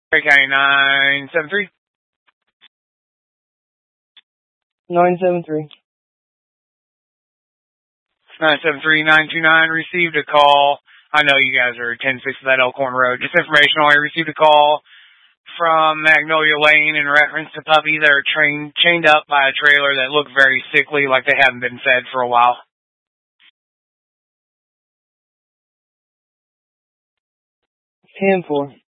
Perry County 973. 973. 973-929 received a call. I know you guys are 10-6 of that Elkhorn Road. Just informational. I received a call from Magnolia Lane in reference to puppies that are chained up by a trailer that look very sickly, like they haven't been fed for a while. 10-4.